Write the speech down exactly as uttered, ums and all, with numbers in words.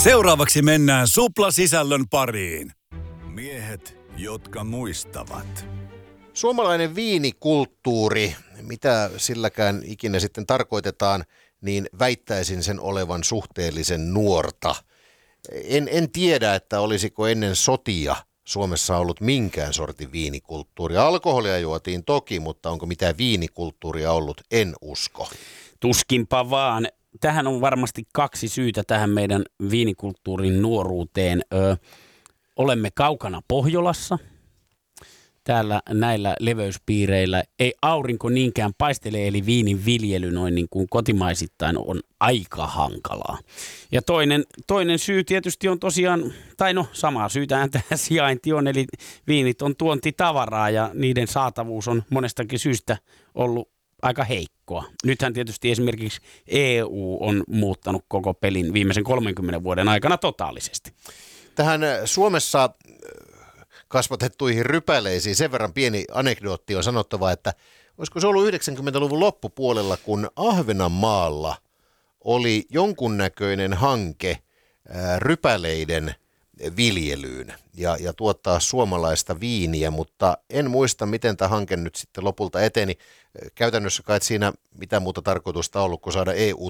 Seuraavaksi mennään Supla-sisällön pariin. Miehet, jotka muistavat. Suomalainen viinikulttuuri, mitä silläkään ikinä sitten tarkoitetaan, niin väittäisin sen olevan suhteellisen nuorta. En, en tiedä, että olisiko ennen sotia Suomessa ollut minkään sortin viinikulttuuria. Alkoholia juotiin toki, mutta onko mitään viinikulttuuria ollut, en usko. Tuskinpa vaan. Tähän on varmasti kaksi syytä tähän meidän viinikulttuurin nuoruuteen. Ö, olemme kaukana Pohjolassa. Täällä näillä leveyspiireillä ei aurinko niinkään paistele, eli viinin viljely noin niin kuin kotimaisittain on aika hankalaa. Ja toinen, toinen syy tietysti on tosiaan, tai no samaa syytähän tämä sijainti on, eli viinit on tuontitavaraa ja niiden saatavuus on monestakin syystä ollut aika heikkoa. Nythän tietysti esimerkiksi E U on muuttanut koko pelin viimeisen kolmenkymmenen vuoden aikana totaalisesti. Tähän Suomessa kasvatettuihin rypäleisiin sen verran pieni anekdootti on sanottava, että olisiko se ollut yhdeksänkymmentäluvun loppupuolella, kun Ahvenanmaalla oli jonkunnäköinen hanke ää, rypäleiden viljelyyn ja, ja tuottaa suomalaista viiniä, mutta en muista, miten tämä hanke nyt sitten lopulta eteni. Käytännössä kai siinä mitään muuta tarkoitusta ollut, kun saada E U